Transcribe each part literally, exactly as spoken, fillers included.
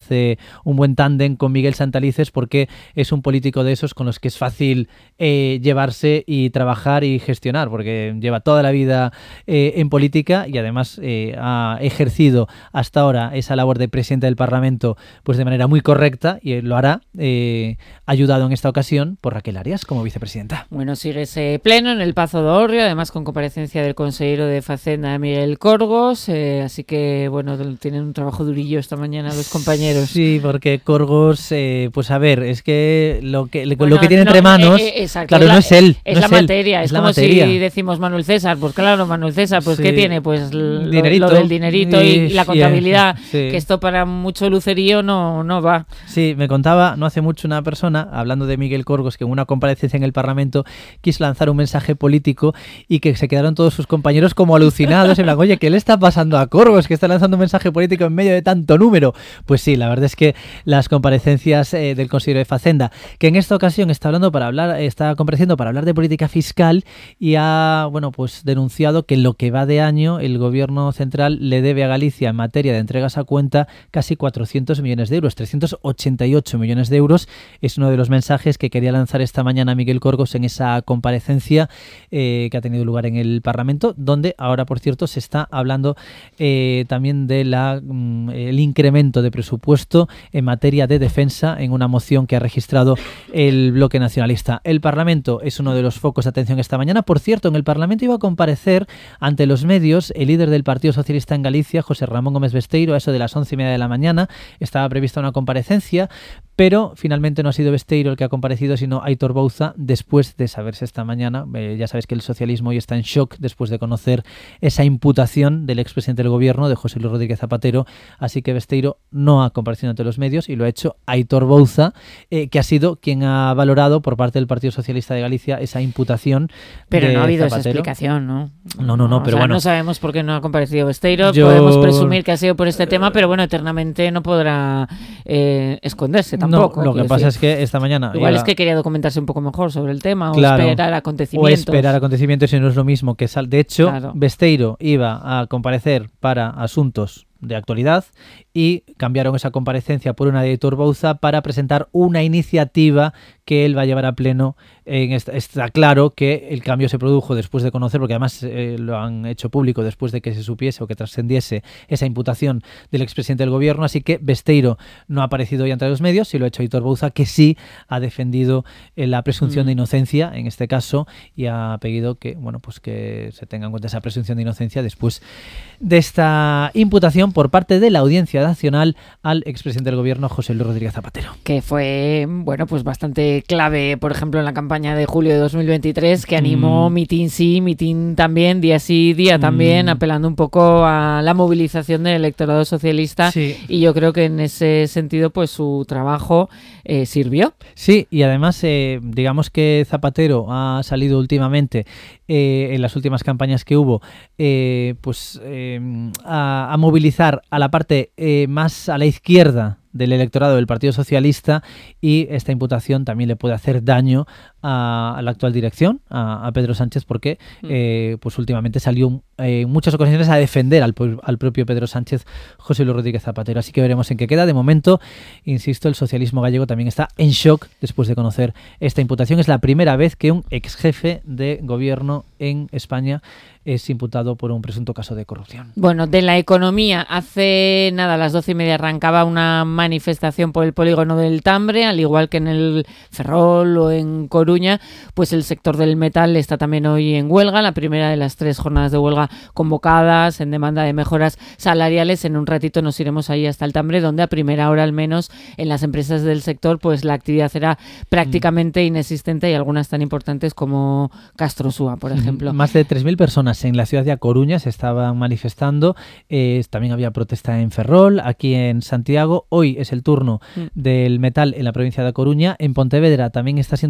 hace un buen tándem con Miguel Santalices porque es un político de esos con los que es fácil eh, llevarse y trabajar y gestionar, porque lleva toda la vida eh, en política y además eh, ha ejercido hasta ahora esa labor de presidente del Parlamento pues de manera muy correcta y lo hará, eh, ayudado en esta ocasión por Raquel Arias como vicepresidenta. Bueno, sigue ese pleno en el Pazo de Orrio, además con comparecencia del consejero de Facenda Miguel Corgos, eh, así que bueno, tienen un trabajo durillo esta mañana los compañeros. Sí, porque Corgos, eh, pues a ver, es que lo que, bueno, lo que tiene no, entre manos, eh, exacto, claro, es la, no es él. Es no la es él, materia, es, es la como materia. si decimos Manuel César, pues claro, Manuel César, pues sí. ¿Qué tiene? Pues lo, dinerito, lo del dinerito y, y la contabilidad, sí. que esto para mucho lucerío no, no va. Sí, me contaba no hace mucho una persona, hablando de Miguel Corgos, que en una comparecencia en el Parlamento quiso lanzar un mensaje político y que se quedaron todos sus compañeros como alucinados, en plan, oye, ¿qué le está pasando a Corgos que está lanzando un mensaje político en medio de tanto número? Pues sí, la verdad es que las comparecencias eh, del consejero de Facenda, que en esta ocasión está hablando para hablar, está compareciendo para hablar de política fiscal y ha, bueno, pues denunciado que en lo que va de año el gobierno central le debe a Galicia en materia de entregas a cuenta casi cuatrocientos millones de euros, trescientos ochenta y ocho millones de euros. Es uno de los mensajes que quería lanzar esta mañana Miguel Corgos en esa comparecencia eh, que ha tenido lugar en el Parlamento, donde ahora, por cierto, se está hablando eh, también de la mm, el incremento de presupuesto en materia de defensa en una moción que ha registrado el bloque nacionalista. El Parlamento es uno de los focos de atención esta mañana. Por cierto, en el Parlamento iba a comparecer ante los medios el líder del Partido Socialista en Galicia, José Ramón Gómez Besteiro, a eso de las once y media de la mañana. Estaba prevista una comparecencia, pero finalmente no ha sido Besteiro el que ha comparecido, sino Aitor Bouza, después de saberse esta mañana. Eh, ya sabéis que el socialismo hoy está en shock después de conocer esa imputación del expresidente del gobierno, de José Luis Rodríguez Zapatero, así que Besteiro no ha comparecido ante los medios y lo ha hecho Aitor Bouza, eh, que ha sido quien ha valorado por parte del Partido Socialista de Galicia esa imputación. Pero de no ha habido Zapatero. Esa explicación, ¿no? No, no, no, o pero sea, bueno. No sabemos por qué no ha comparecido Besteiro, Yo... podemos presumir que ha sido por este tema, pero bueno, eternamente no podrá eh, esconderse tampoco. No, lo que pasa decir. es que esta mañana... Igual iba... es que quería documentarse un poco mejor sobre el tema, claro, o esperar acontecimientos. O esperar acontecimientos y no es lo mismo que sal. De hecho, claro. Besteiro iba a comparecer para asuntos de actualidad y cambiaron esa comparecencia por una de Aitor Bouza para presentar una iniciativa que él va a llevar a pleno. En esta, está claro que el cambio se produjo después de conocer, porque además eh, lo han hecho público después de que se supiese o que trascendiese esa imputación del expresidente del gobierno, así que Besteiro no ha aparecido hoy ante los medios, y lo ha hecho Aitor Bouza, que sí ha defendido eh, la presunción mm. de inocencia en este caso y ha pedido que, bueno, pues que se tenga en cuenta esa presunción de inocencia después de esta imputación por parte de la Audiencia Nacional al expresidente del gobierno, José Luis Rodríguez Zapatero. Que fue, bueno, pues bastante clave, por ejemplo, en la campaña de julio de dos mil veintitrés, que animó mm. mitin sí, mitin también, día sí, día mm. también, apelando un poco a la movilización del electorado socialista. Sí. Y yo creo que en ese sentido, pues su trabajo eh, sirvió. Sí, y además, eh, digamos que Zapatero ha salido últimamente, eh, en las últimas campañas que hubo, eh, pues eh, a, a movilizar a la parte eh, más a la izquierda del electorado del Partido Socialista, y esta imputación también le puede hacer daño a, a la actual dirección, a, a Pedro Sánchez, porque mm. eh, pues últimamente salió eh, en muchas ocasiones a defender al, al propio Pedro Sánchez, José Luis Rodríguez Zapatero. Así que veremos en qué queda. De momento, insisto, el socialismo gallego también está en shock después de conocer esta imputación. Es la primera vez que un ex jefe de gobierno en España es imputado por un presunto caso de corrupción. Bueno, de la economía, hace nada, a las doce y media arrancaba una manifestación por el polígono del Tambre, al igual que en el Ferrol o en Coruña, pues el sector del metal está también hoy en huelga, la primera de las tres jornadas de huelga convocadas en demanda de mejoras salariales. En un ratito nos iremos ahí hasta el Tambre, donde a primera hora al menos en las empresas del sector pues la actividad era prácticamente mm. inexistente, y algunas tan importantes como Castrosúa, por ejemplo. Más de tres mil personas en la ciudad de A Coruña se estaban manifestando, eh, también había protesta en Ferrol, aquí en Santiago. Hoy es el turno mm. del metal en la provincia de A Coruña. En Pontevedra también está siendo la C I G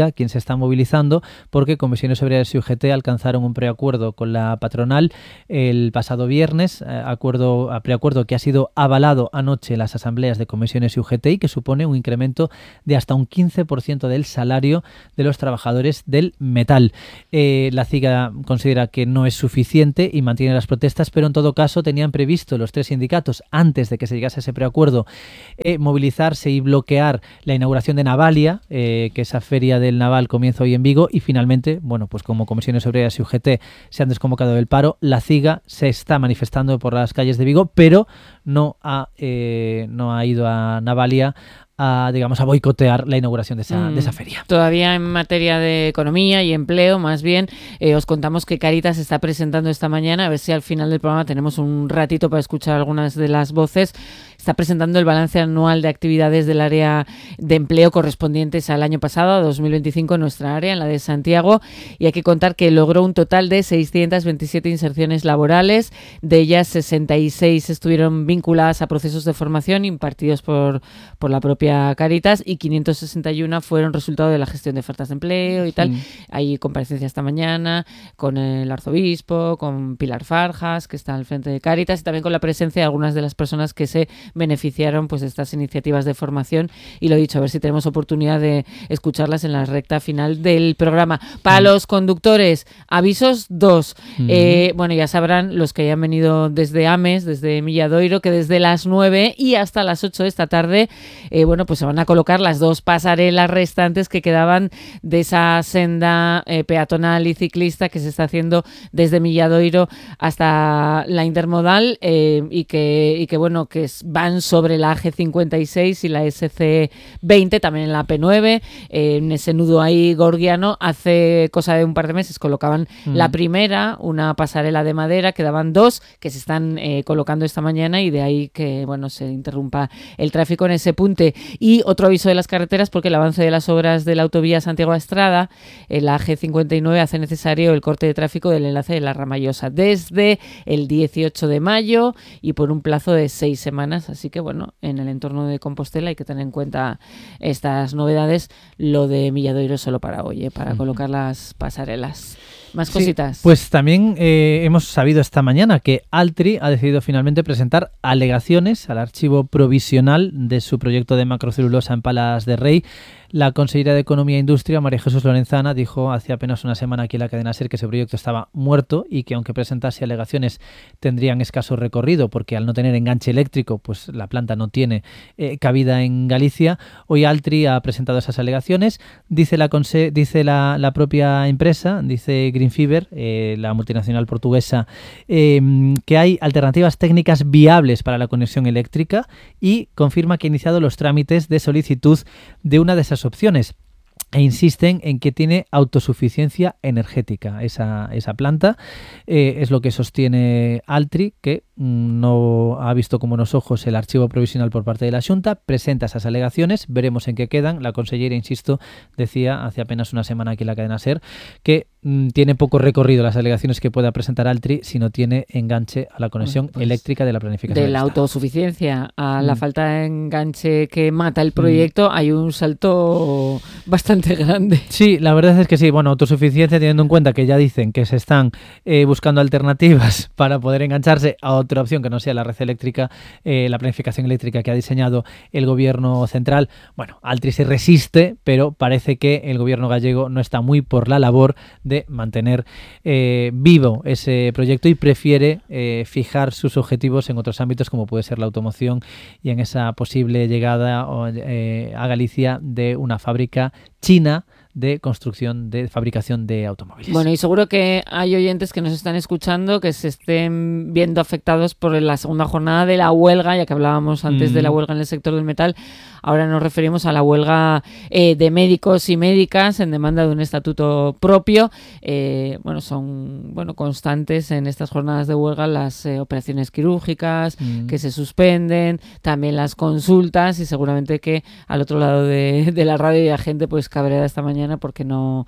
CIGA quien se está movilizando, porque Comisiones Obreras y U G T alcanzaron un preacuerdo con la patronal el pasado viernes, eh, acuerdo, preacuerdo que ha sido avalado anoche en las asambleas de Comisiones y U G T y que supone un incremento de hasta un quince por ciento del salario de los trabajadores del metal. Eh, la CIGA considera que no es suficiente y mantiene las protestas, pero en todo caso tenían previsto los tres sindicatos, antes de que se llegase a ese preacuerdo, eh, movilizarse y bloquear la inauguración de Navalia, eh, que esa feria del naval comienza hoy en Vigo, y finalmente, bueno, pues como Comisiones Obreras y U G T se han desconvocado del paro, la CIGA se está manifestando por las calles de Vigo, pero no ha, eh, no ha ido a Navalia a, digamos, a boicotear la inauguración de esa, mm, de esa feria. Todavía en materia de economía y empleo, más bien, eh, os contamos que Cáritas está presentando esta mañana, a ver si al final del programa tenemos un ratito para escuchar algunas de las voces. Está presentando el balance anual de actividades del área de empleo correspondientes al año pasado, a dos mil veinticinco, en nuestra área, en la de Santiago, y hay que contar que logró un total de seiscientas veintisiete inserciones laborales, de ellas sesenta y seis estuvieron vinculadas a procesos de formación impartidos por, por la propia Cáritas y quinientas sesenta y uno fueron resultado de la gestión de ofertas de empleo y tal. Sí. Hay comparecencia esta mañana con el arzobispo, con Pilar Farjas, que está al frente de Cáritas, y también con la presencia de algunas de las personas que se beneficiaron pues de estas iniciativas de formación, y lo he dicho, a ver si tenemos oportunidad de escucharlas en la recta final del programa. Para mm. los conductores, avisos dos. Mm. Eh, bueno, ya sabrán los que hayan venido desde Ames, desde Milladoiro, que desde las nueve y hasta las ocho de esta tarde, eh, bueno, pues se van a colocar las dos pasarelas restantes que quedaban de esa senda eh, peatonal y ciclista que se está haciendo desde Milladoiro hasta la intermodal, eh, y que y que bueno, que es, van sobre la A G cincuenta y seis y la S C veinte, también en la P nueve, eh, en ese nudo ahí gordiano. Hace cosa de un par de meses colocaban mm. la primera, una pasarela de madera, quedaban dos que se están eh, colocando esta mañana, y de ahí que bueno, se interrumpa el tráfico en ese punto. Y otro aviso de las carreteras, porque el avance de las obras de la autovía Santiago a Estrada, en la A G cincuenta y nueve, hace necesario el corte de tráfico del enlace de la Ramallosa desde el dieciocho de mayo y por un plazo de seis semanas. Así que bueno, en el entorno de Compostela hay que tener en cuenta estas novedades. Lo de Milladoiro solo para hoy, ¿eh? Para uh-huh. colocar las pasarelas. Más sí, cositas. Pues también eh, hemos sabido esta mañana que Altri ha decidido finalmente presentar alegaciones al archivo provisional de su proyecto de macrocelulosa en Palas de Rey. La consellera de Economía e Industria, María Jesús Lorenzana, dijo hace apenas una semana aquí en la cadena SER que ese proyecto estaba muerto y que aunque presentase alegaciones tendrían escaso recorrido, porque al no tener enganche eléctrico, pues la planta no tiene eh, cabida en Galicia. Hoy Altri ha presentado esas alegaciones. Dice la, conse- dice la, la propia empresa, dice Greenfiber, eh, la multinacional portuguesa, eh, que hay alternativas técnicas viables para la conexión eléctrica, y confirma que ha iniciado los trámites de solicitud de una de esas opciones, e insisten en que tiene autosuficiencia energética esa, esa planta. Eh, es lo que sostiene Altri, que mm, no ha visto con buenos ojos el archivo provisional por parte de la Xunta, presenta esas alegaciones, veremos en qué quedan. La consellera, insisto, decía hace apenas una semana aquí en la cadena SER que mm, tiene poco recorrido las alegaciones que pueda presentar Altri si no tiene enganche a la conexión pues, eléctrica de la planificación. De la autosuficiencia a la mm. falta de enganche que mata el proyecto, mm. hay un salto bastante grande. Sí, la verdad es que sí. Bueno, autosuficiencia, teniendo en cuenta que ya dicen que se están eh, buscando alternativas para poder engancharse a otra opción que no sea la red eléctrica, eh, la planificación eléctrica que ha diseñado el gobierno central. Bueno, Altri se resiste, pero parece que el gobierno gallego no está muy por la labor de mantener eh, vivo ese proyecto y prefiere eh, fijar sus objetivos en otros ámbitos, como puede ser la automoción y en esa posible llegada eh, a Galicia de una fábrica china de construcción, de fabricación de automóviles. Bueno, y seguro que hay oyentes que nos están escuchando que se estén viendo afectados por la segunda jornada de la huelga, ya que hablábamos antes mm. de la huelga en el sector del metal. Ahora nos referimos a la huelga eh, de médicos y médicas en demanda de un estatuto propio. Eh, bueno, son bueno constantes en estas jornadas de huelga las eh, operaciones quirúrgicas mm. que se suspenden, también las consultas, y seguramente que al otro lado de, de la radio hay gente pues cabreada esta mañana porque no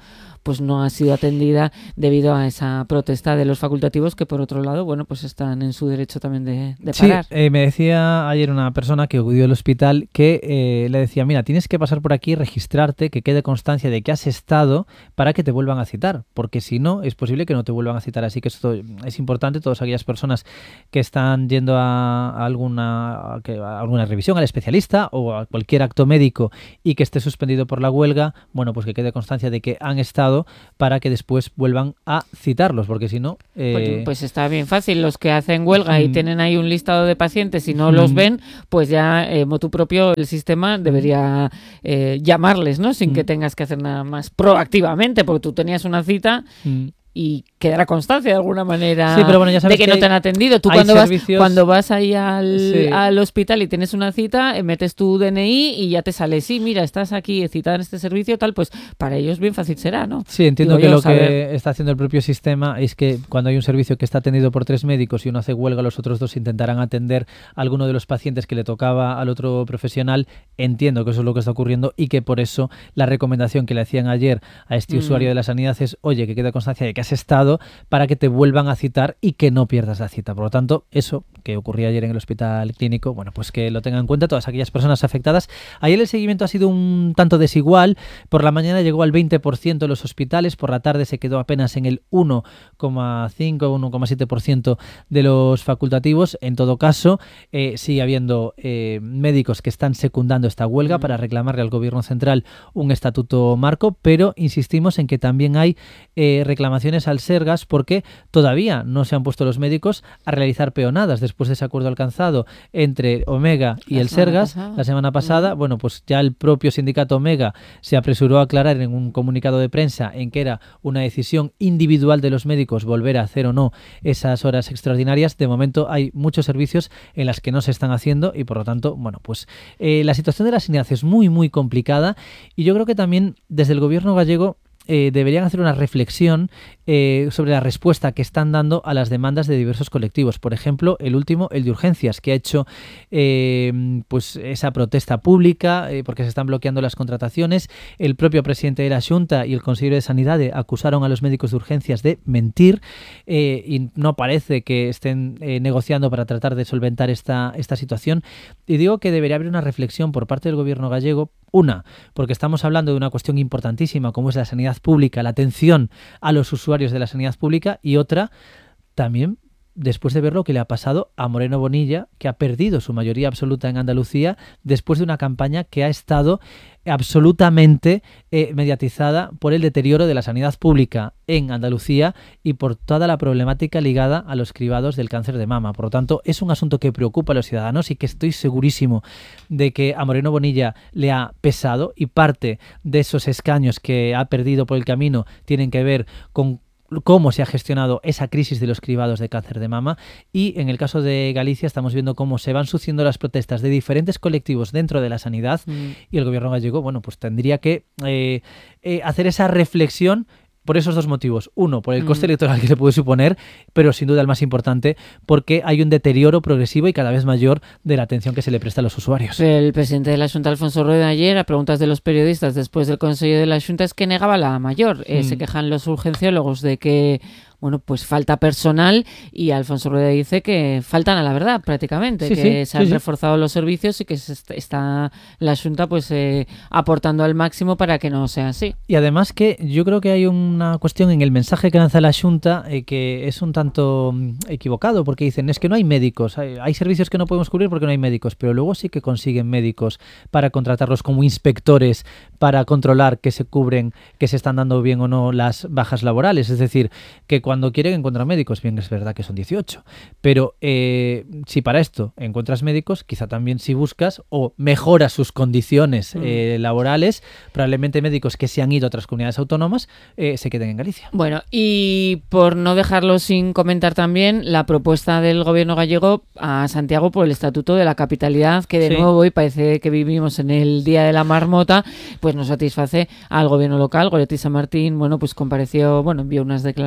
pues no ha sido atendida debido a esa protesta de los facultativos que, por otro lado, bueno, pues están en su derecho también de, de parar. Sí, eh, me decía ayer una persona que acudió al hospital que eh, le decía, mira, tienes que pasar por aquí, registrarte, que quede constancia de que has estado para que te vuelvan a citar, porque si no, es posible que no te vuelvan a citar. Así que esto es importante, todas aquellas personas que están yendo a, a alguna, a, a alguna revisión al especialista o a cualquier acto médico y que esté suspendido por la huelga, bueno, pues que quede constancia de que han estado para que después vuelvan a citarlos, porque si no... Eh... Pues, pues está bien fácil, los que hacen huelga y tienen ahí un listado de pacientes y no los ven, pues ya eh, motu propio el sistema debería eh, llamarles, ¿no? Sin que tengas que hacer nada más proactivamente, porque tú tenías una cita... Mm. y quedará constancia de alguna manera, sí, pero bueno, ya sabes de que, que no te han atendido. Tú cuando servicios... vas, cuando vas ahí al, sí. al hospital y tienes una cita, metes tu D N I y ya te sale, sí, mira, estás aquí citada en este servicio, tal, pues para ellos bien fácil será, ¿no? Sí, entiendo Digo que yo, lo saber... que está haciendo el propio sistema es que cuando hay un servicio que está atendido por tres médicos y uno hace huelga, los otros dos intentarán atender a alguno de los pacientes que le tocaba al otro profesional. Entiendo que eso es lo que está ocurriendo y que por eso la recomendación que le hacían ayer a este mm. usuario de la sanidad es, oye, que quede constancia de que has estado para que te vuelvan a citar y que no pierdas la cita. Por lo tanto, eso que ocurría ayer en el hospital clínico, bueno, pues que lo tengan en cuenta todas aquellas personas afectadas. Ayer el seguimiento ha sido un tanto desigual. Por la mañana llegó al veinte por ciento de los hospitales, por la tarde se quedó apenas en el uno coma cinco, uno coma siete por ciento de los facultativos. En todo caso, eh, sigue habiendo eh, médicos que están secundando esta huelga para reclamarle al gobierno central un estatuto marco, pero insistimos en que también hay eh, reclamaciones al Sergas porque todavía no se han puesto los médicos a realizar peonadas después de ese acuerdo alcanzado entre Omega y la el Sergas pasada. la semana pasada. Uh-huh. Bueno, pues ya el propio sindicato Omega se apresuró a aclarar en un comunicado de prensa en que era una decisión individual de los médicos volver a hacer o no esas horas extraordinarias. De momento hay muchos servicios en las que no se están haciendo y por lo tanto, bueno, pues eh, la situación de la sanidad es muy muy complicada y yo creo que también desde el gobierno gallego Eh, deberían hacer una reflexión eh, sobre la respuesta que están dando a las demandas de diversos colectivos. Por ejemplo, el último, el de urgencias, que ha hecho eh, pues esa protesta pública eh, porque se están bloqueando las contrataciones. El propio presidente de la Xunta y el consejero de Sanidad acusaron a los médicos de urgencias de mentir eh, y no parece que estén eh, negociando para tratar de solventar esta, esta situación. Y digo que debería haber una reflexión por parte del gobierno gallego. Una, porque estamos hablando de una cuestión importantísima como es la sanidad pública, la atención a los usuarios de la sanidad pública, y otra, también después de ver lo que le ha pasado a Moreno Bonilla, que ha perdido su mayoría absoluta en Andalucía después de una campaña que ha estado absolutamente eh, mediatizada por el deterioro de la sanidad pública en Andalucía y por toda la problemática ligada a los cribados del cáncer de mama. Por lo tanto, es un asunto que preocupa a los ciudadanos y que estoy segurísimo de que a Moreno Bonilla le ha pesado, y parte de esos escaños que ha perdido por el camino tienen que ver con cómo se ha gestionado esa crisis de los cribados de cáncer de mama. Y en el caso de Galicia estamos viendo cómo se van sucediendo las protestas de diferentes colectivos dentro de la sanidad mm. y el gobierno gallego, bueno, pues tendría que eh, eh, hacer esa reflexión por esos dos motivos. Uno, por el coste mm. electoral que se puede suponer, pero sin duda el más importante, porque hay un deterioro progresivo y cada vez mayor de la atención que se le presta a los usuarios. El presidente de la Xunta, Alfonso Rueda, ayer, a preguntas de los periodistas después del Consejo de la Xunta, es que negaba la mayor. Eh, mm. Se quejan los urgenciólogos de que bueno, pues falta personal, y Alfonso Rueda dice que faltan a la verdad prácticamente, sí, que sí, se han sí, reforzado sí. los servicios y que se está la Xunta pues eh, aportando al máximo para que no sea así. Y además que yo creo que hay una cuestión en el mensaje que lanza la Xunta eh, que es un tanto equivocado, porque dicen, es que no hay médicos, hay, hay servicios que no podemos cubrir porque no hay médicos, pero luego sí que consiguen médicos para contratarlos como inspectores para controlar que se cubren, que se están dando bien o no las bajas laborales. Es decir, que cuando quieren encontrar médicos, bien es verdad que son dieciocho, pero eh, si para esto encuentras médicos, quizá también si buscas o mejoras sus condiciones mm. eh, laborales, probablemente médicos que se han ido a otras comunidades autónomas eh, se queden en Galicia. Bueno, y por no dejarlo sin comentar también, la propuesta del gobierno gallego a Santiago por el Estatuto de la Capitalidad, que de sí. nuevo, y parece que vivimos en el Día de la Marmota, pues no satisface al gobierno local. Goretti San Martín, bueno, pues compareció, bueno, envió unas declaraciones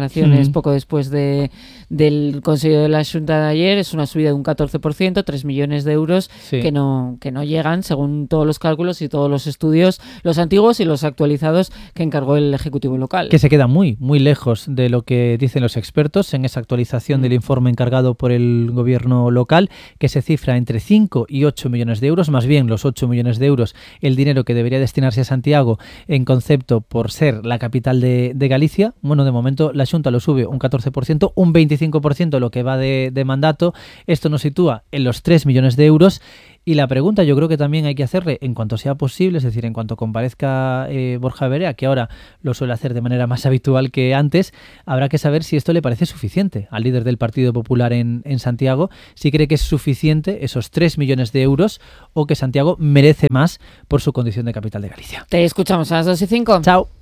días, poco después de, del Consejo de la Xunta de ayer. Es una subida de un catorce por ciento, tres millones de euros sí. que no que no llegan, según todos los cálculos y todos los estudios, los antiguos y los actualizados que encargó el Ejecutivo local. Que se queda muy, muy lejos de lo que dicen los expertos en esa actualización del informe encargado por el gobierno local, que se cifra entre cinco y ocho millones de euros, más bien los ocho millones de euros, el dinero que debería destinarse a Santiago en concepto por ser la capital de, de Galicia. Bueno, de momento la Xunta lo sube un catorce por ciento, un veinticinco por ciento lo que va de, de mandato. Esto nos sitúa en los tres millones de euros. Y la pregunta yo creo que también hay que hacerle en cuanto sea posible, es decir, en cuanto comparezca eh, Borja Berea, que ahora lo suele hacer de manera más habitual que antes, habrá que saber si esto le parece suficiente al líder del Partido Popular en, en Santiago, si cree que es suficiente esos tres millones de euros o que Santiago merece más por su condición de capital de Galicia. Te escuchamos a las dos y cinco. Chao.